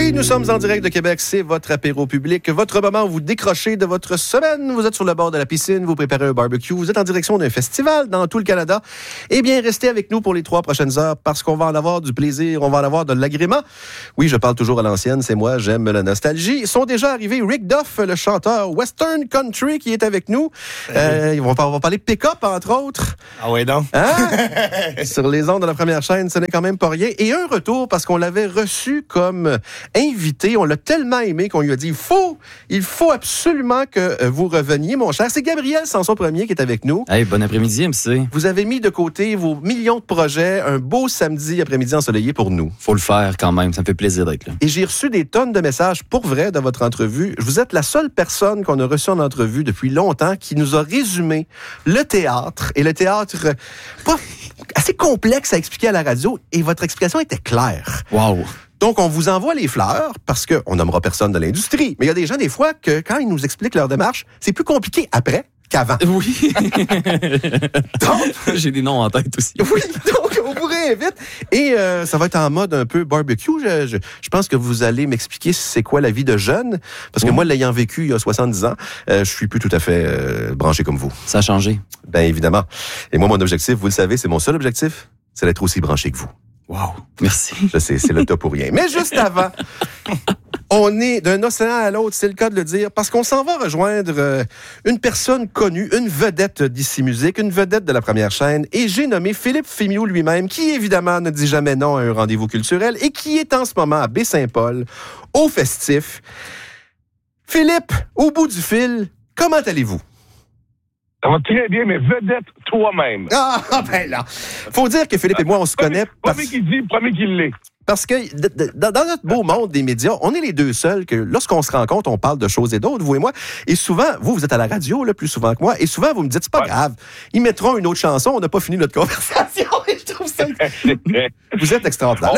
Oui, nous sommes en direct de Québec. C'est votre apéro public, votre moment où vous décrochez de votre semaine. Vous êtes sur le bord de la piscine, vous préparez un barbecue, vous êtes en direction d'un festival dans tout le Canada. Eh bien, restez avec nous pour les 3 prochaines heures parce qu'on va en avoir du plaisir, on va en avoir de l'agrément. Oui, je parle toujours à l'ancienne, c'est moi, j'aime la nostalgie. Ils sont déjà arrivés Rick Duff, le chanteur Western Country, qui est avec nous. On va parler pick-up, entre autres. Ah ouais, donc. Hein? Sur les ondes de la première chaîne, ce n'est quand même pas rien. Et un retour parce qu'on l'avait reçu comme invité. On l'a tellement aimé qu'on lui a dit il faut absolument que vous reveniez, mon cher. C'est Gabriel Sanson-Premier qui est avec nous. Hey, bon après-midi, MC. Vous avez mis de côté vos millions de projets, un beau samedi après-midi ensoleillé pour nous. Faut le faire quand même, ça me fait plaisir d'être là. Et j'ai reçu des tonnes de messages pour vrai de votre entrevue. Vous êtes la seule personne qu'on a reçue en entrevue depuis longtemps qui nous a résumé le théâtre. Et le théâtre, pas assez complexe à expliquer à la radio. Et votre explication était claire. Wow! Donc, on vous envoie les fleurs parce qu'on nommera personne de l'industrie. Mais il y a des gens, des fois, que quand ils nous expliquent leur démarche, c'est plus compliqué après qu'avant. Oui! Donc, j'ai des noms en tête aussi. Oui, donc on vous réinvite. Et ça va être en mode un peu barbecue. Je pense que vous allez m'expliquer c'est quoi la vie de jeune. Parce que moi, l'ayant vécu il y a 70 ans, je suis plus tout à fait branché comme vous. Ça a changé. Bien évidemment. Et moi, mon objectif, vous le savez, c'est mon seul objectif, c'est d'être aussi branché que vous. Wow! Merci. Je sais, c'est le top pour rien. Mais juste avant, on est d'un océan à l'autre, c'est le cas de le dire, parce qu'on s'en va rejoindre une personne connue, une vedette d'ici musique, une vedette de la première chaîne, et j'ai nommé Philippe Fémiot lui-même, qui évidemment ne dit jamais non à un rendez-vous culturel et qui est en ce moment à Baie-Saint-Paul, au Festif. Philippe, au bout du fil, comment allez-vous? Ça va très bien, mais vedette toi-même. Ah, ben là! Faut dire que Philippe et moi, on se connaît. Premier qui dit, premier qui l'est. Parce que dans notre beau monde des médias, on est les deux seuls que lorsqu'on se rencontre, on parle de choses et d'autres, vous et moi. Et souvent, vous êtes à la radio là, plus souvent que moi, et souvent, vous me dites, c'est pas grave, ils mettront une autre chanson, on n'a pas fini notre conversation. Et je trouve ça... Vous êtes extraordinaire.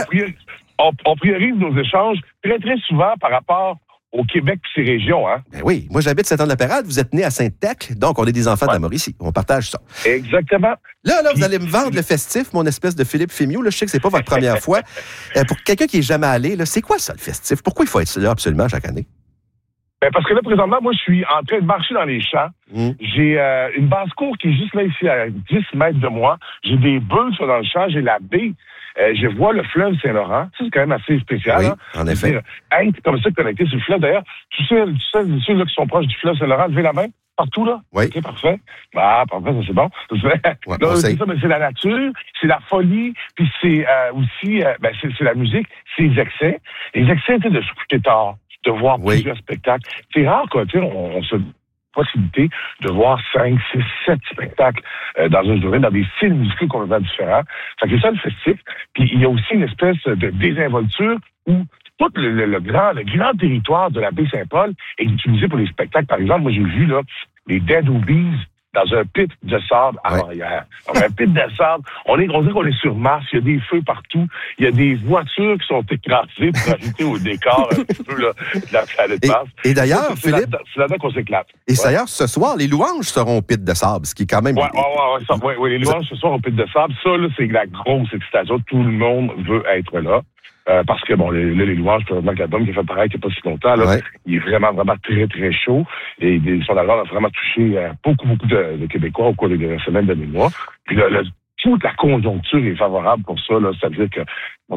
On priorise nos échanges très, très souvent par rapport au Québec et ses régions, hein? Ben oui, moi j'habite Saint-Anne-de-la-Pérade, vous êtes né à Sainte-Thècle, donc on est des enfants de la Mauricie. On partage ça. Exactement. Là, vous allez me vendre le festif, mon espèce de Philippe Fémiot. Là, je sais que c'est pas votre première fois. Pour quelqu'un qui est jamais allé, là, c'est quoi ça, le festif? Pourquoi il faut être là absolument chaque année? Ben parce que là, présentement, moi, je suis en train de marcher dans les champs. J'ai une basse-cour qui est juste là, ici, à 10 mètres de moi. J'ai des bœufs qui sont dans le champ. J'ai la baie. Je vois le fleuve Saint-Laurent. Ça, c'est quand même assez spécial. Oui, hein? En effet. Être comme ça connecté sur le fleuve. D'ailleurs, tous ceux là, qui sont proches du fleuve Saint-Laurent, levez la main. Partout, là? Oui. OK, parfait. Ah, parfait, ça, c'est bon. Ouais, là, c'est ça, mais c'est la nature, c'est la folie, puis c'est aussi, c'est la musique, c'est les excès. Les excès, c'est de se coucher tard, de voir plusieurs spectacles. C'est rare, quoi, tu sais, on se possibilité de voir 5, 6, 7 spectacles dans une journée, dans des styles musicaux complètement différents. Fait que c'est ça, le festif. Puis il y a aussi une espèce de désinvolture où tout le grand territoire de la Baie-Saint-Paul est utilisé pour les spectacles. Par exemple, moi, j'ai vu là les Dead Obies dans un pit de sable avant-hier. Un pit de sable. On dirait qu'on est sur Mars. Il y a des feux partout. Il y a des voitures qui sont écrasées pour ajouter au décor un petit peu là, de la planète Mars. Et d'ailleurs, Philippe... C'est là-dedans qu'on s'éclate. Et d'ailleurs, ce soir, les louanges seront au pit de sable, ce qui est quand même... Oui, les louanges ce soir au pit de sable. Ça, là, c'est la grosse excitation. Tout le monde veut être là. Parce que, bon, les louanges, probablement que l'album qui a fait pareil il n'y a pas si longtemps, là, il est vraiment, vraiment très, très chaud. Et son album a vraiment touché beaucoup de Québécois au cours des dernières semaines, de mois. Puis toute la conjoncture est favorable pour ça, là. C'est-à-dire que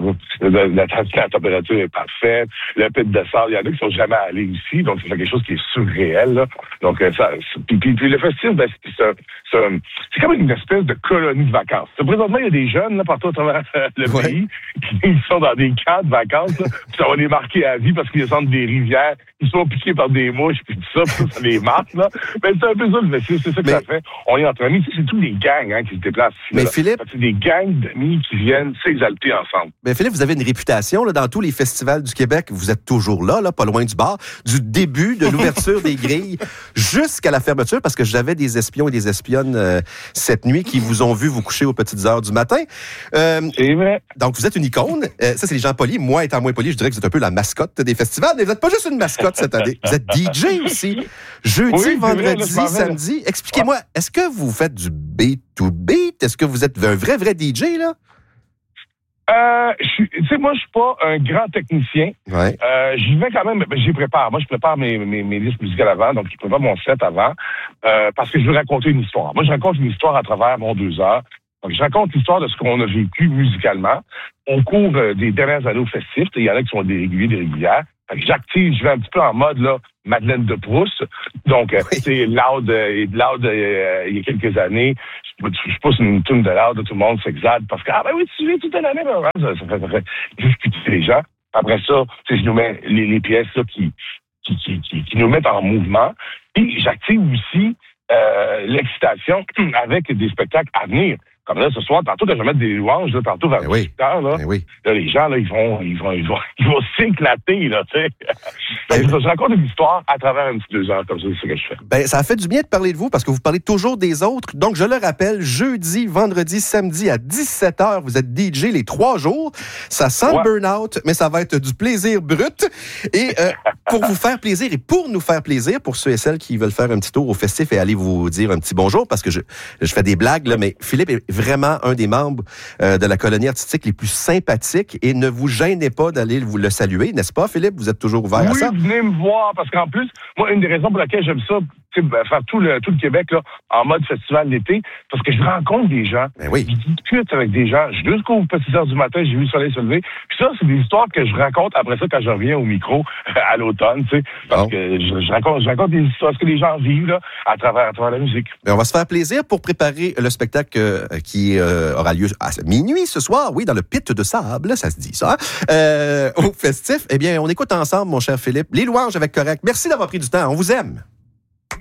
la température est parfaite. Le pit de sable, il y en a qui sont jamais allés ici, donc c'est quelque chose qui est surréel, là. Donc, puis le festif, ben, c'est comme une espèce de colonie de vacances. Présentement, il y a des jeunes, là, partout à travers le pays, qui sont dans des camps de vacances, là, puis ça va les marquer à vie parce qu'ils descendent des rivières, ils sont piqués par des mouches, puis tout ça, puis ça les marque, là. Mais c'est un peu ça, le festif, c'est ça que ça fait. On est entre amis, c'est tous les gangs, hein, qui se déplacent ici. Mais là. Philippe... C'est des gangs d'amis qui viennent s'exalter ensemble. Mais Philippe, vous avez une réputation là, dans tous les festivals du Québec. Vous êtes toujours là, pas loin du bar, du début de l'ouverture des grilles jusqu'à la fermeture, parce que j'avais des espions et des espionnes cette nuit qui vous ont vu vous coucher aux petites heures du matin. C'est vrai. Donc, vous êtes une icône. Ça, c'est les gens polis. Moi, étant moins poli, je dirais que vous êtes un peu la mascotte des festivals, mais vous n'êtes pas juste une mascotte cette année. Vous êtes DJ aussi. Jeudi, vendredi, samedi. Expliquez-moi, est-ce que vous faites du beat to beat? Est-ce que vous êtes un vrai DJ, là? Tu sais, moi, je suis pas un grand technicien. Ouais. J'y vais quand même, j'y prépare. Moi, je prépare mes listes musicales avant, donc je prépare mon set avant, parce que je veux raconter une histoire. Moi, je raconte une histoire à travers mon 2 heures. Donc, je raconte l'histoire de ce qu'on a vécu musicalement au cours des dernières années au festif. Il y en a qui sont des réguliers, des régulières. Fait que j'active, je vais un petit peu en mode là, Madeleine de Proust. Donc, c'est Loud, il y a quelques années, je pousse une toune de Loud, tout le monde s'exalte parce que, oui, tu viens toute l'année, ça fait discuter les gens. Après ça, je nous mets les pièces là, qui nous mettent en mouvement. Et j'active aussi l'excitation avec des spectacles à venir. Comme là, ce soir, tantôt, quand je vais mettre des louanges, là, tantôt vers 18 heures, là, là, les gens, là, ils vont s'éclater, là, tu sais. Je raconte une histoire à travers un petit 2 heures, comme ça, c'est ce que je fais. Ben, ça a fait du bien de parler de vous parce que vous parlez toujours des autres. Donc, je le rappelle, jeudi, vendredi, samedi à 17h, vous êtes DJ les 3 jours. Ça sent le burn-out, mais ça va être du plaisir brut. Et pour vous faire plaisir et pour nous faire plaisir, pour ceux et celles qui veulent faire un petit tour au festif et aller vous dire un petit bonjour, parce que je fais des blagues, là, mais Philippe est vraiment un des membres de la colonie artistique les plus sympathiques et ne vous gênez pas d'aller vous le saluer, n'est-ce pas, Philippe? Vous êtes toujours ouvert à ça? Oui, venez me voir, parce qu'en plus, moi, une des raisons pour laquelle j'aime ça, faire tout le Québec là, en mode festival d'été, parce que je rencontre des gens. Ben oui. Je discute avec des gens. Je jusqu'aux 6 heures du matin, j'ai vu le soleil se lever. Puis ça, c'est des histoires que je raconte après ça quand je reviens au micro à l'automne, tu sais, parce que je raconte des histoires, ce que les gens vivent là, à travers la musique. Mais on va se faire plaisir pour préparer le spectacle qui aura lieu à minuit ce soir, oui, dans le pit de sable, ça se dit ça, au festif. Eh bien, on écoute ensemble, mon cher Philippe, les louanges avec Correct. Merci d'avoir pris du temps. On vous aime.